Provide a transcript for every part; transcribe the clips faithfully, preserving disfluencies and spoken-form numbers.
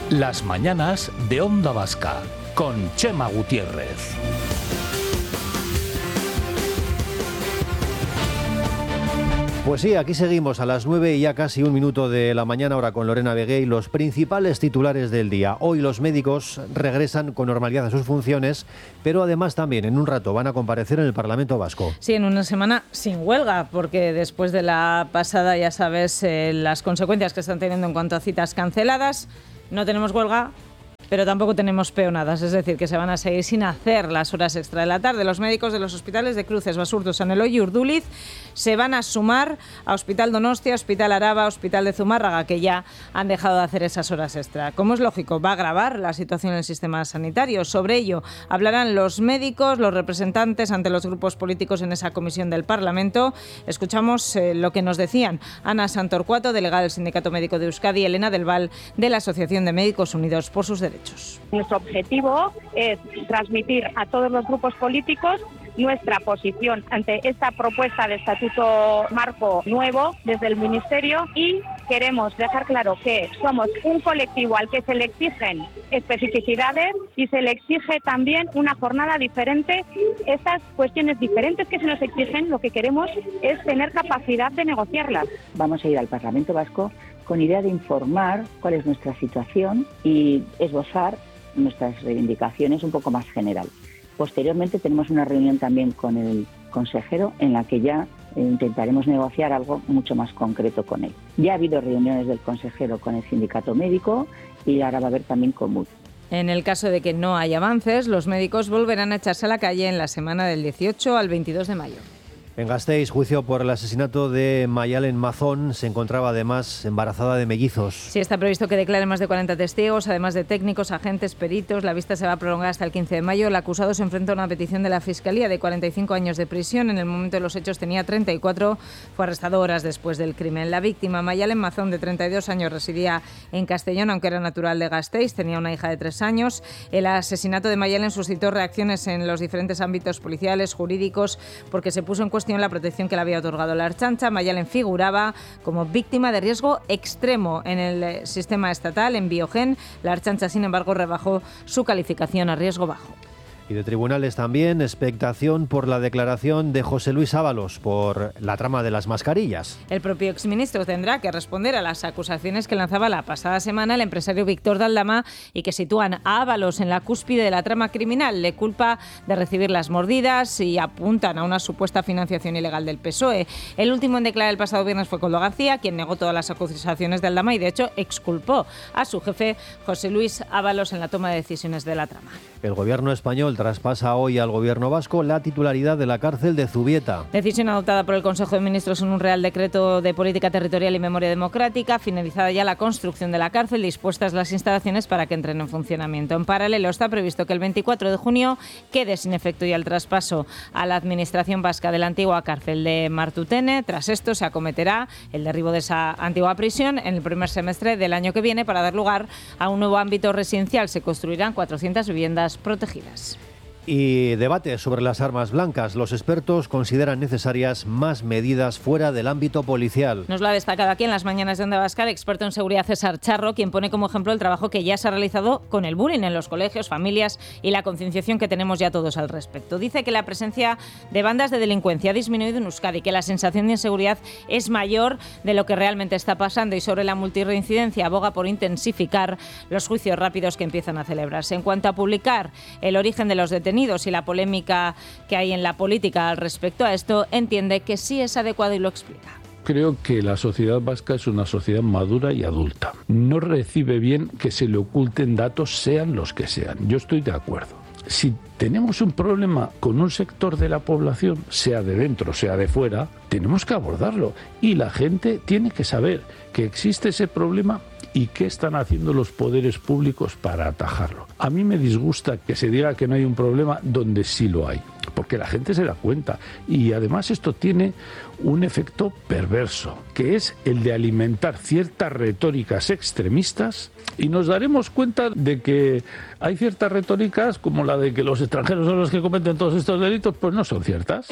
Las mañanas de Onda Vasca, con Chema Gutiérrez. Pues sí, aquí seguimos a las nueve y ya casi un minuto de la mañana, ahora con Lorena Vegué y los principales titulares del día. Hoy los médicos regresan con normalidad a sus funciones, pero además también en un rato van a comparecer en el Parlamento Vasco. Sí, en una semana sin huelga, porque después de la pasada ya sabes eh, las consecuencias que están teniendo en cuanto a citas canceladas. No tenemos huelga, pero tampoco tenemos peonadas, es decir, que se van a seguir sin hacer las horas extra de la tarde. Los médicos de los hospitales de Cruces, Basurto, San Eloy y Urduliz se van a sumar a Hospital Donostia, Hospital Araba, Hospital de Zumárraga, que ya han dejado de hacer esas horas extra. Como es lógico, va a agravar la situación en el sistema sanitario. Sobre ello hablarán los médicos, los representantes ante los grupos políticos en esa comisión del Parlamento. Escuchamos eh, lo que nos decían Ana Santorcuato, delegada del Sindicato Médico de Euskadi, y Elena del Val, de la Asociación de Médicos Unidos por sus Derechos. Nuestro objetivo es transmitir a todos los grupos políticos nuestra posición ante esta propuesta de estatuto marco nuevo desde el Ministerio, y queremos dejar claro que somos un colectivo al que se le exigen especificidades y se le exige también una jornada diferente. Estas cuestiones diferentes que se nos exigen, lo que queremos es tener capacidad de negociarlas. Vamos a ir al Parlamento Vasco con idea de informar cuál es nuestra situación y esbozar nuestras reivindicaciones un poco más general. Posteriormente tenemos una reunión también con el consejero en la que ya intentaremos negociar algo mucho más concreto con él. Ya ha habido reuniones del consejero con el sindicato médico y ahora va a haber también con M U D. En el caso de que no haya avances, los médicos volverán a echarse a la calle en la semana del dieciocho al veintidós de mayo. En Gasteiz, juicio por el asesinato de Mayalen Mazón. Se encontraba además embarazada de mellizos. Sí, está previsto que declaren más de cuarenta testigos, además de técnicos, agentes, peritos. La vista se va a prolongar hasta el quince de mayo. El acusado se enfrenta a una petición de la Fiscalía de cuarenta y cinco años de prisión. En el momento de los hechos tenía treinta y cuatro. Fue arrestado horas después del crimen. La víctima, Mayalen Mazón, de treinta y dos años, residía en Castellón, aunque era natural de Gasteiz. Tenía una hija de tres años. El asesinato de Mayalen suscitó reacciones en los diferentes ámbitos policiales, jurídicos, porque se puso en cuestión la protección que le había otorgado la Ertzaintza. Mayalen figuraba como víctima de riesgo extremo en el sistema estatal, en Biogen. La Ertzaintza, sin embargo, rebajó su calificación a riesgo bajo. Y de tribunales también, expectación por la declaración de José Luis Ábalos por la trama de las mascarillas. El propio exministro tendrá que responder a las acusaciones que lanzaba la pasada semana el empresario Víctor de Aldama y que sitúan a Ábalos en la cúspide de la trama criminal. Le culpa de recibir las mordidas y apuntan a una supuesta financiación ilegal del P S O E. El último en declarar el pasado viernes fue Koldo García, quien negó todas las acusaciones de Aldama y de hecho exculpó a su jefe José Luis Ábalos en la toma de decisiones de la trama. El gobierno español traspasa hoy al gobierno vasco la titularidad de la cárcel de Zubieta. Decisión adoptada por el Consejo de Ministros en un Real Decreto de Política Territorial y Memoria Democrática. Finalizada ya la construcción de la cárcel, dispuestas las instalaciones para que entren en funcionamiento. En paralelo, está previsto que el veinticuatro de junio quede sin efecto ya el traspaso a la Administración vasca de la antigua cárcel de Martutene. Tras esto se acometerá el derribo de esa antigua prisión en el primer semestre del año que viene para dar lugar a un nuevo ámbito residencial. Se construirán cuatrocientas viviendas protegidas. Y debate sobre las armas blancas. Los expertos consideran necesarias más medidas fuera del ámbito policial. Nos lo ha destacado aquí en las mañanas de Onda Vasca el experto en seguridad César Charro, quien pone como ejemplo el trabajo que ya se ha realizado con el bullying en los colegios, familias y la concienciación que tenemos ya todos al respecto. Dice que la presencia de bandas de delincuencia ha disminuido en Euskadi, que la sensación de inseguridad es mayor de lo que realmente está pasando, y sobre la multirreincidencia aboga por intensificar los juicios rápidos que empiezan a celebrarse. En cuanto a publicar el origen de los detenidos y la polémica que hay en la política al respecto a esto, entiende que sí es adecuado y lo explica. Creo que la sociedad vasca es una sociedad madura y adulta. No recibe bien que se le oculten datos, sean los que sean. Yo estoy de acuerdo. Si tenemos un problema con un sector de la población, sea de dentro, sea de fuera, tenemos que abordarlo. Y la gente tiene que saber que existe ese problema y qué están haciendo los poderes públicos para atajarlo. A mí me disgusta que se diga que no hay un problema donde sí lo hay, porque la gente se da cuenta. Y además esto tiene un efecto perverso, que es el de alimentar ciertas retóricas extremistas, y nos daremos cuenta de que hay ciertas retóricas como la de que los extranjeros son los que cometen todos estos delitos, pues no son ciertas.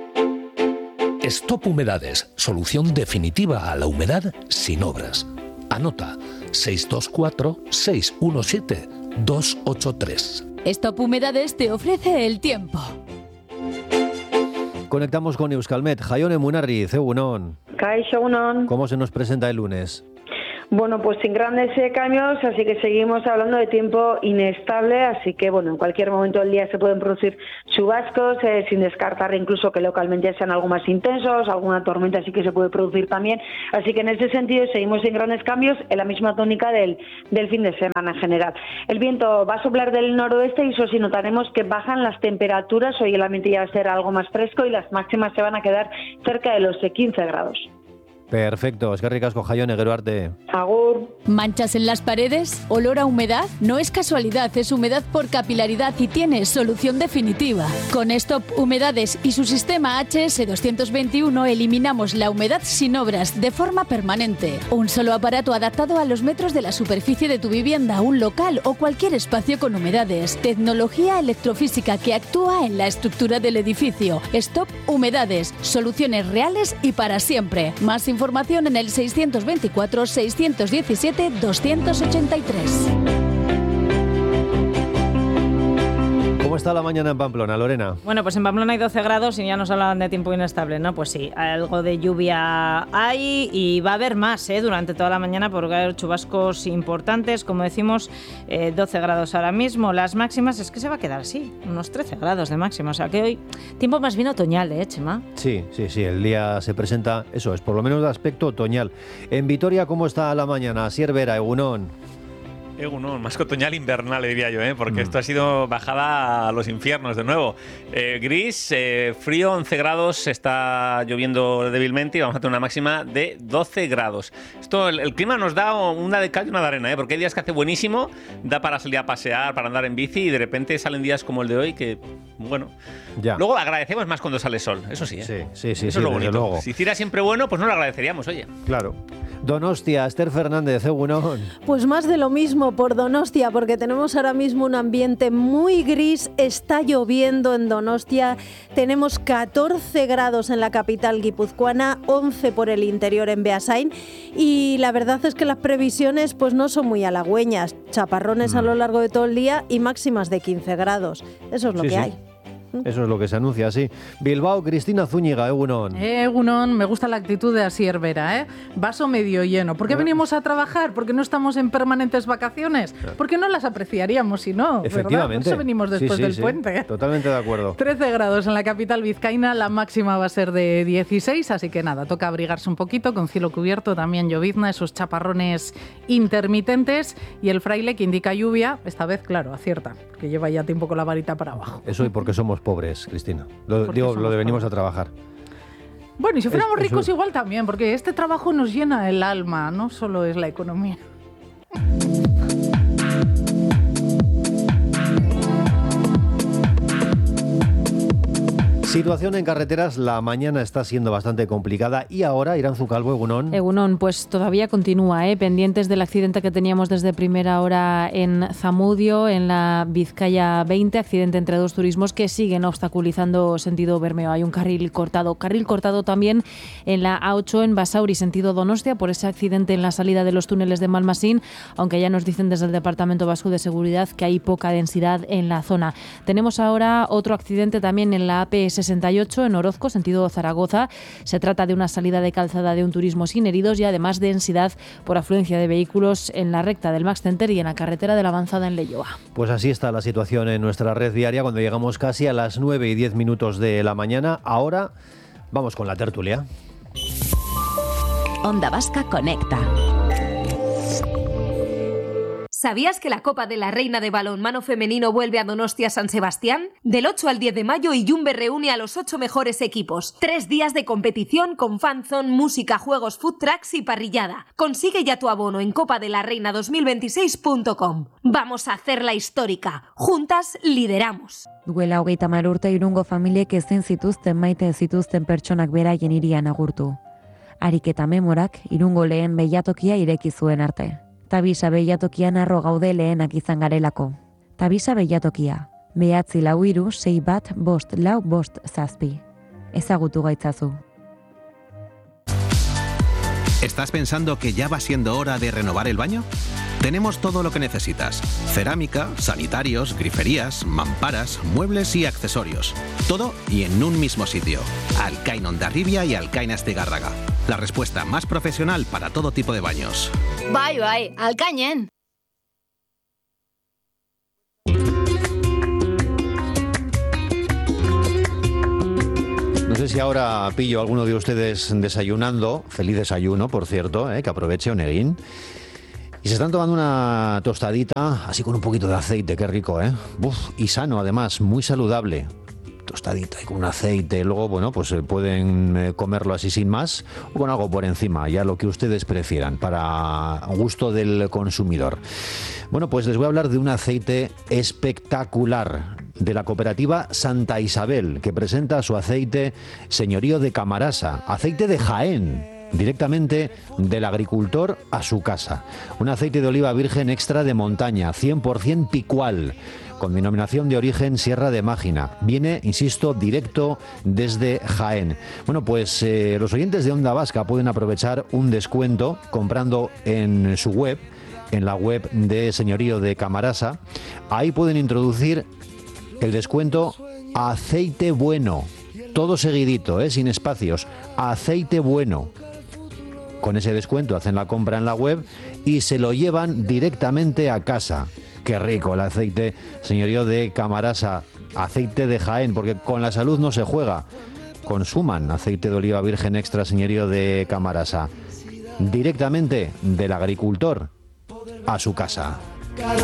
Stop Humedades, solución definitiva a la humedad sin obras. Anota, seis dos cuatro, seis uno siete, dos ocho tres. Stop Humedades te ofrece el tiempo. Conectamos con Euskalmet. Jaione Munarriz, egunon. Kaixo, egunon. ¿Cómo se nos presenta el lunes? Bueno, pues sin grandes eh, cambios, así que seguimos hablando de tiempo inestable, así que bueno, en cualquier momento del día se pueden producir chubascos, eh, sin descartar incluso que localmente sean algo más intensos, alguna tormenta sí que se puede producir también, así que en ese sentido seguimos sin grandes cambios en la misma tónica del, del fin de semana en general. El viento va a soplar del noroeste y eso sí notaremos que bajan las temperaturas, hoy el ambiente ya va a ser algo más fresco y las máximas se van a quedar cerca de los quince grados. Perfecto, es que ricasco, Jaione, gero arte. Agur. ¿Manchas en las paredes? ¿Olor a humedad? No es casualidad, es humedad por capilaridad y tiene solución definitiva. Con Stop Humedades y su sistema H S doscientos veintiuno eliminamos la humedad sin obras, de forma permanente. Un solo aparato adaptado a los metros de la superficie de tu vivienda, un local o cualquier espacio con humedades. Tecnología electrofísica que actúa en la estructura del edificio. Stop Humedades, soluciones reales y para siempre. Más información en el seiscientos veinticuatro, seiscientos diecisiete, doscientos ochenta y tres. ¿Cómo está la mañana en Pamplona, Lorena? Bueno, pues en Pamplona hay doce grados y ya nos hablaban de tiempo inestable, ¿no? Pues sí, algo de lluvia hay y va a haber más, ¿eh? Durante toda la mañana porque va a haber chubascos importantes, como decimos, eh, doce grados ahora mismo. Las máximas es que se va a quedar así, unos trece grados de máxima, o sea que hoy tiempo más bien otoñal, ¿eh, Chema? Sí, sí, sí, el día se presenta, eso es, por lo menos de aspecto otoñal. En Vitoria, ¿cómo está la mañana? Asier Vera, egunon. Egunon, más que otoñal invernal, diría yo, ¿eh? Porque mm. esto ha sido bajada a los infiernos de nuevo. Eh, gris, eh, frío, once grados, está lloviendo débilmente y vamos a tener una máxima de doce grados. Esto, el, el clima nos da una de cal y una de arena, ¿eh? Porque hay días que hace buenísimo, da para salir a pasear, para andar en bici y de repente salen días como el de hoy que, bueno... Ya. Luego agradecemos más cuando sale sol, eso sí, ¿eh? Sí, sí, sí. Eso sí, es lo bonito. Luego. Si hiciera siempre bueno, pues no lo agradeceríamos, oye. Claro. Donostia, Esther Fernández, egunon. Pues más de lo mismo por Donostia, porque tenemos ahora mismo un ambiente muy gris, está lloviendo en Donostia, tenemos catorce grados en la capital guipuzcoana, once por el interior en Beasain, y la verdad es que las previsiones pues no son muy halagüeñas, chaparrones mm. a lo largo de todo el día y máximas de quince grados, eso es lo sí, que sí. hay. Eso es lo que se anuncia, sí. Bilbao, Cristina Zúñiga, egunon. Eh, egunon, me gusta la actitud de Asier Vera, ¿eh? Vaso medio lleno. ¿Por qué venimos a trabajar? ¿Porque no estamos en permanentes vacaciones? Porque no las apreciaríamos si no, efectivamente. ¿verdad? Por eso venimos después sí, sí, del sí. puente. Totalmente de acuerdo. trece grados en la capital vizcaína, la máxima va a ser de dieciséis, así que nada, toca abrigarse un poquito, con cielo cubierto, también llovizna, esos chaparrones intermitentes y el fraile que indica lluvia, esta vez, claro, acierta, que lleva ya tiempo con la varita para abajo. Eso y porque somos pobres, Cristina. Lo, digo, lo de venimos a trabajar. Bueno, y si fuéramos es, ricos eso... igual también, porque este trabajo nos llena el alma, no solo es la economía. Situación en carreteras, la mañana está siendo bastante complicada y ahora, Iranzu Calvo, egunon. Egunon, pues todavía continúa, ¿eh? Pendientes del accidente que teníamos desde primera hora en Zamudio, en la Vizcaya veinte, accidente entre dos turismos que siguen obstaculizando sentido Bermeo. Hay un carril cortado, carril cortado también en la A ocho en Basauri, sentido Donostia, por ese accidente en la salida de los túneles de Malmasín, aunque ya nos dicen desde el Departamento Vasco de Seguridad que hay poca densidad en la zona. Tenemos ahora otro accidente también en la A P sesenta y ocho en Orozco, sentido Zaragoza. Se trata de una salida de calzada de un turismo sin heridos y además densidad por afluencia de vehículos en la recta del Max Center y en la carretera de la Avanzada en Leioa. Pues así está la situación en nuestra red diaria cuando llegamos casi a las nueve y diez minutos de la mañana. Ahora vamos con la tertulia. Onda Vasca Conecta. ¿Sabías que la Copa de la Reina de Balonmano Femenino vuelve a Donostia San Sebastián? Del ocho al diez de mayo, Iyumbe reúne a los ocho mejores equipos. Tres días de competición con fanzone, música, juegos, food trucks y parrillada. Consigue ya tu abono en copa de la reina dos mil veintiséis punto com. Vamos a hacerla histórica. Juntas lideramos. Duela hogeita hamar urte Irungo familiek ezin zituzten maite zituzten pertsonak beraien hirian agurtu. Ariketa memorak Irungo lehen beilatokia ireki zuen arte. Tabisa beilatokian arro gaude lehenak izan garelako. Tabisa beilatokia, behatzi lau hiru, sei bat, bost, lau, bost, zazpi. Ezagutu gaitzazu. ¿Estás pensando que ya va siendo hora de renovar el baño? Tenemos todo lo que necesitas. Cerámica, sanitarios, griferías, mamparas, muebles y accesorios. Todo y en un mismo sitio. Alcain Hondarribia y Alcain Astigarraga. La respuesta más profesional para todo tipo de baños. Bai, bai, Alcainen. No sé si ahora pillo a alguno de ustedes desayunando, feliz desayuno, por cierto, ¿eh? Que aproveche Oneguín. Y se están tomando una tostadita, así con un poquito de aceite, qué rico, ¿eh? Uf, y sano, además, muy saludable. Tostadita y con un aceite, luego, bueno, pues pueden comerlo así sin más o con algo por encima, ya lo que ustedes prefieran, para gusto del consumidor. Bueno, pues les voy a hablar de un aceite espectacular de la cooperativa Santa Isabel, que presenta su aceite Señorío de Camarasa, aceite de Jaén, directamente del agricultor a su casa. Un aceite de oliva virgen extra de montaña, cien por ciento picual, con denominación de origen Sierra de Mágina. Viene, insisto, directo desde Jaén. Bueno, pues eh, los oyentes de Onda Vasca pueden aprovechar un descuento comprando en su web, en la web de Señorío de Camarasa. Ahí pueden introducir el descuento aceite bueno, todo seguidito, ¿eh? Sin espacios, aceite bueno. Con ese descuento hacen la compra en la web y se lo llevan directamente a casa. Qué rico el aceite Señorío de Camarasa, aceite de Jaén, porque con la salud no se juega. Consuman aceite de oliva virgen extra Señorío de Camarasa, directamente del agricultor a su casa.